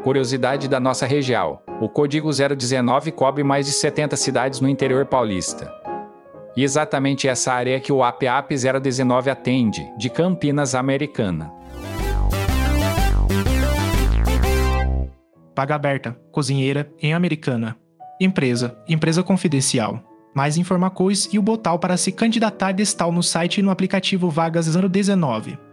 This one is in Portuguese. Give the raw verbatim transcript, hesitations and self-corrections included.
Curiosidade da nossa região: o código zero dezenove cobre mais de setenta cidades no interior paulista. E exatamente essa área que o A P A P zero dezenove atende, de Campinas Americana. Vaga aberta, cozinheira, em Americana. Empresa, empresa confidencial. Mais informações e o botão para se candidatar destal no site e no aplicativo Vagas zero dezenove.